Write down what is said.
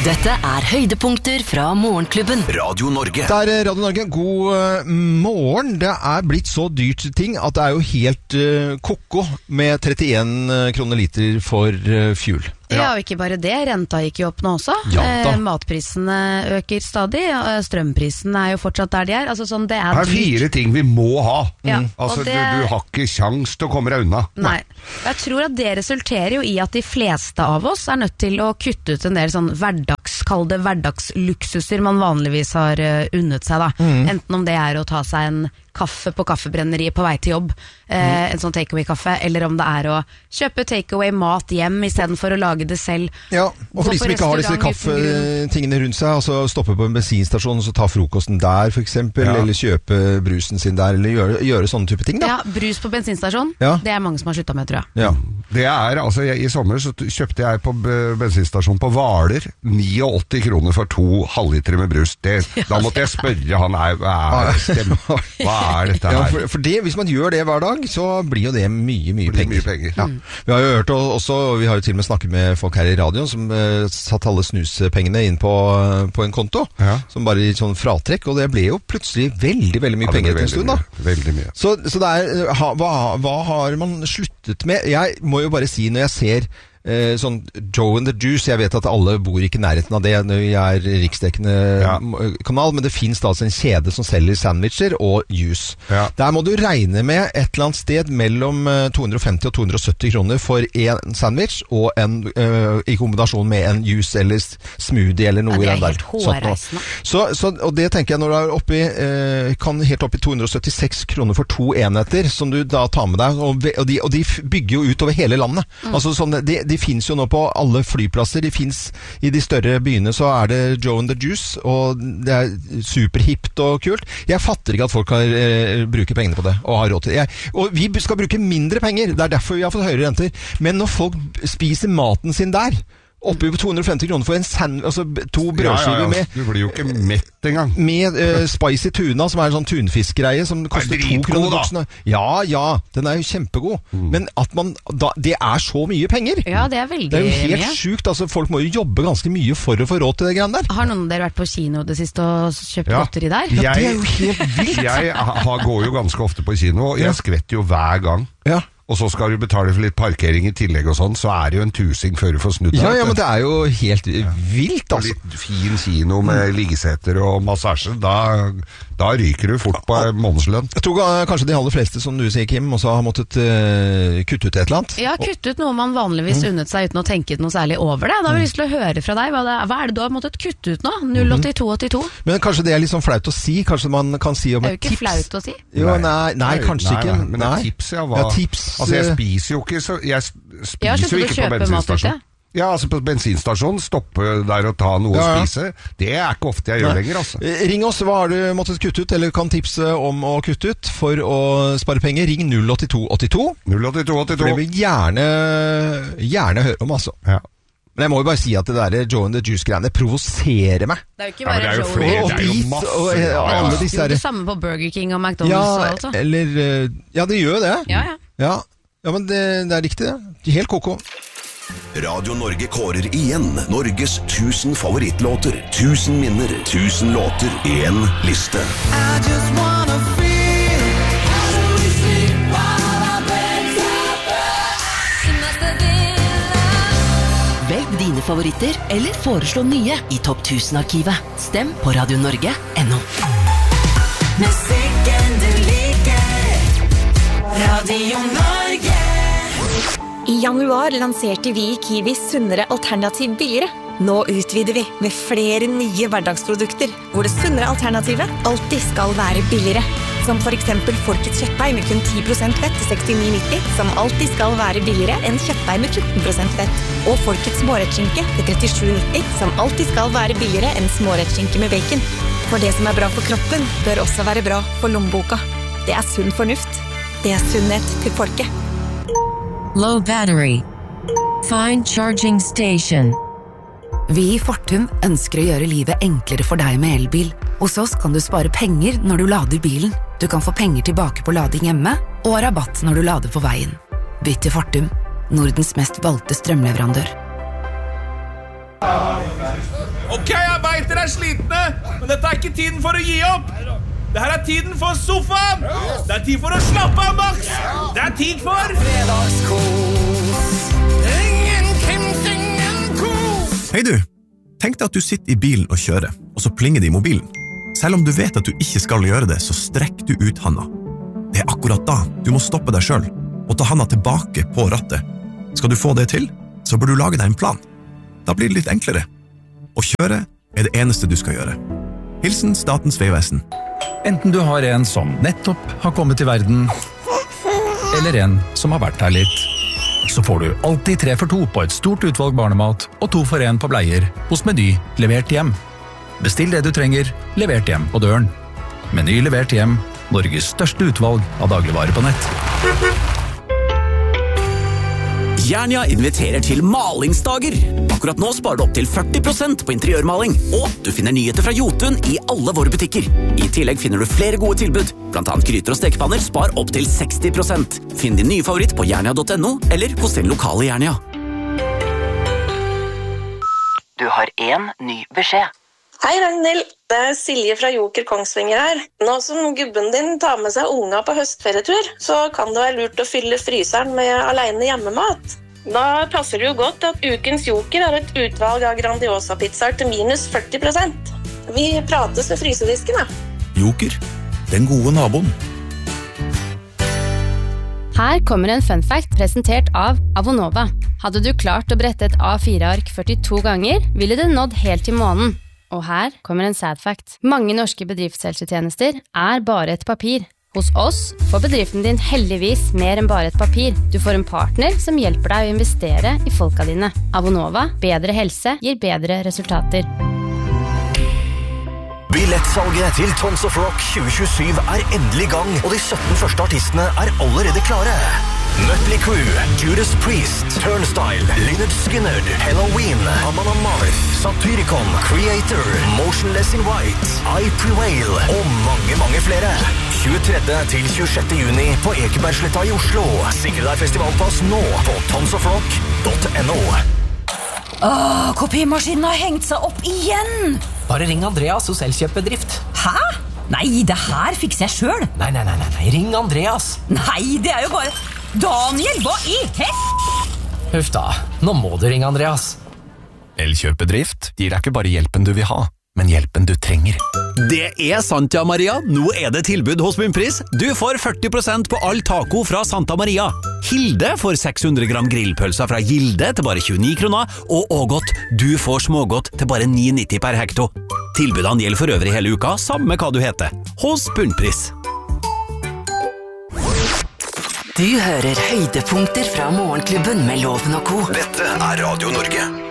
Dette høydepunkter fra Morgenklubben. Radio Norge. Det Radio Norge. God morgen. Det blitt så dyrt ting at det jo helt koko med 31 kroner liter for fuel. Ja, og ikke bare det, renta gikk jo opp nå også. Ja, matprisene øker stadig, strømprisene jo fortsatt der de Altså sånn, det Det dyrt. 4 ting vi må ha. Ja, Altså, det... du har ikke sjans til å komme deg unna. Nei. Jeg tror at det resulterer jo i at de fleste av oss nødt til å kutte ut en del sånn kall det hverdagsluksuser man vanligvis har unnet seg da. Enten om det å ta seg en kaffe på kaffebrenneriet på vei til jobb, en sånn takeaway-kaffe, eller om det å kjøpe takeaway-mat hjem i stedet for å lage det selv. Ja, og for de som ikke har disse kaffetingene rundt seg, altså stoppe på en bensinstasjon og så ta frokosten der for eksempel, eller kjøpe brusen sin der, eller gjøre sånne type ting da. Ja, brus på bensinstasjon, det mange som har sluttet med, tror jeg. Ja. Det altså, I sommer så kjøpte jeg på bensinstasjon på Hvaler 89 kroner for 2 halvlitere med brus. Da måtte jeg spørre han, hva dette her? Ja, for det, hvis man gjør det hver dag, så blir jo det mye penger. Ja. Vi har jo hørt også, og vi har jo til og med snakket med folk her i radioen som satt alle snuspengene inn på en konto, som bare i sånn fratrekk, og det ble jo plutselig veldig mye penger etter en stund da. Veldig mye. Så det hva har man sluttet med? Jeg må jo bare si, når jeg ser sånn Joe and the Juice, jeg vet at alle bor ikke i nærheten av det når jeg riksdekkende kanal, men det finnes da altså en kjede som selger sandwicher og juice. Der må du regne med et eller annet sted mellom 250 og 270 kroner for en sandwich og i kombinasjon med en juice eller smoothie eller noe. Ja, det helt hårreisende. Og det tenker jeg, når du oppi kan helt opp i 276 kroner for 2 enheter som du da tar med deg, og de bygger jo ut over hele landet. Altså sånn, de finnes jo nå på alle flyplasser, de finnes i de større byene, så det Joe and the Juice, og det superhipt og kult. Jeg fatter ikke at folk bruker pengene på det, og har råd til det. Og vi skal bruke mindre penger, det derfor vi har fått høyere renter, men når folk spiser maten sin der, oppi på 250 kroner for en altså 2 brødskiver med... Du blir jo ikke mett engang. Med spicy tuna, som en sånn tunfiskgreie, som koster 2 kroner boksen. Ja, den jo kjempegod. Men at det så mye penger. Ja, det veldig mye. Det jo helt sykt, altså folk må jo jobbe ganske mye for å få råd til det greiene der. Har noen av dere vært på kino det siste og kjøpt godteri der? Ja, det jo helt vilt. Jeg går jo ganske ofte på kino, og jeg skvetter jo hver gang. Ja. Og så skal du betale for litt parkering i tillegg og sånn, så det jo en tusing før du får snudd deg. Ja, men det jo helt vilt, altså. Litt fin kino med liggeseter og massasje, da ryker du fort på månedslønn. Jeg tror kanskje de aller fleste, som du sier, Kim, også har måttet kutte ut et eller annet. Ja, kutte ut noe man vanligvis unnet seg uten å tenke noe særlig over det. Da har vi lyst til å høre fra deg. Hva det du har måttet kutte ut nå? 08282? Men kanskje det litt sånn flaut å si? Kanskje man kan si om et tips? Det jo ikke flaut å si. Jo, nei, kanskje ikke. Men et tips, tips. Altså, jeg spiser jo ikke på bensinstasjon. Ja, altså på bensinstasjon, stoppe der og ta noe å spise. Det ikke ofte jeg gjør lenger, altså. Ring oss, hva har du måttet kutte ut, eller kan tipse om å kutte ut for å spare penger? Ring 08282. 08282. For det vil gjerne høre om, altså. Ja. Men jeg må jo bare si at det der Joe and the Juice-greiene provoserer meg. Det jo ikke bare Joe and the Juice. Alle disse det samme på Burger King og McDonald's altså. Ja, det gjør det. Ja, men det riktig det. Helt koko. Radio Norge kårer igjen Norges 1000 favorittlåter. 1000 minner, 1000 låter, 1 liste. I just wanna feel how do we sleep while our beds are burned. It must have been love. Velg dine favoritter, eller foreslå nye i Topp 1000-arkivet. Stem på radionorge.no. Musikken du liker. Radio Norge. I januar lanserte vi i Kiwi sunnere alternativ billigere. Nå utvider vi med flere nye hverdagsprodukter, hvor det sunnere alternativet alltid skal være billigere. Som for eksempel Folkets kjøttdeig med kun 10% fett til 69,90, som alltid skal være billigere enn kjøttdeig med 14% fett. Og Folkets smårettskinke til 37,90, som alltid skal være billigere enn smårettskinke med bacon. For det som bra for kroppen, bør også være bra for lommeboka. Det sunn fornuft. Det sunnhet til folket. Low battery. Find charging station. Vi i Fortum ønsker å gjøre livet enklere for deg med elbil. Hos oss kan du spare penger når du lader bilen. Du kan få penger tilbake på lading hjemme, og rabatt når du lader på veien. Bytt til Fortum, Nordens mest valgte strømleverandør. Ok, jeg vet dere slitne, men dette ikke tiden for å gi opp. Dette tiden for sofaen. Det tid for å slappe av, Max. Det tid for fredagskos. Ingen Kims, ingen kos. Hei du, tenk deg at du sitter i bilen og kjører, og så plinger det i mobilen. Selv om du vet at du ikke skal gjøre det, så strekk du ut handa. Det akkurat da du må stoppe deg selv og ta handa tilbake på rattet. Skal du få det til, så bør du lage deg en plan. Da blir det litt enklere. Å kjøre det eneste du skal gjøre. Hilsen Statens vegvesen. Enten du har en som nettopp har kommet til verden, eller en som har vært her litt, så får du alltid 3 for 2 på et stort utvalg barnemat og 2 for 1 på bleier hos Meny levert hjem. Bestill det du trenger, levert hjem på døren. Meny levert hjem, Norges største utvalg av dagligvarer på nett. Jernia inviterer til malingsdager. Akkurat nå sparer du opp til 40% på interiørmaling, og du finner nyheter fra Jotun i alle våre butikker. I tillegg finner du flere gode tilbud, blant annet gryter og stekepanner spar opp til 60%. Finn din nye favoritt på jernia.no eller hos din lokale Jernia. Du har en ny beskjed. Hei Ragnhild, det Silje fra Joker Kongsvinger her. Nå som gubben din tar med seg unga på høstferietur, så kan det være lurt å fylle fryseren med alene hjemmemat. Da passer det jo godt at ukens Joker har et utvalg av Grandiosa-pizzaer til minus 40%. Vi prates ved frysedisken, da. Joker, den gode naboen. Her kommer en fun fact presentert av Avonova. Hadde du klart å brette et A4-ark 42 ganger, ville det nådd helt til månen. Og her kommer en sad fact. Mange norske bedriftshelsetjenester bare et papir. Hos oss får bedriften din heldigvis mer enn bare et papir. Du får en partner som hjelper deg å investere i folka dine. Avonova, bedre helse gir bedre resultater. Billettsalget til Tons of Rock 2027 endelig i gang, og de 17 første artistene allerede klare. Mötley Crüe, Judas Priest, Turnstile, Lynyrd Skynyrd, Halloween, Amon Amarth, Satyricon, Creator, Motionless in White, I Prevail og mange flere. 23. til 26. juni på Ekebergsletta i Oslo. Sikre deg festivalpass nå på tonsofrock.no. Kopimaskinen har hengt seg opp igjen! Bare ring Andreas hos Elkjøp-bedrift. Hæ? Nei, det her fikser jeg selv. Nei, ring Andreas. Nei, det er jo bare... Daniel, hva i Huff da, nå må du ringe Andreas. Elkjøp-bedrift gir deg ikke bare hjelpen du vil ha, men hjelpen du trenger. Det sant, ja, Maria. Nå det tilbud hos Bunnpris. Du får 40% på all taco fra Santa Maria. Hilde får 600 gram grillpølser fra Gilde til bare 29 kroner, og Ågot, du får smågodt til bare 9,90 per hekto. Tilbudene gjelder for øvrig hele uka, samme hva du heter. Hos Bunnpris. Du hører høydepunkter fra Morgenklubben med Loven og Co. Dette Radio Norge.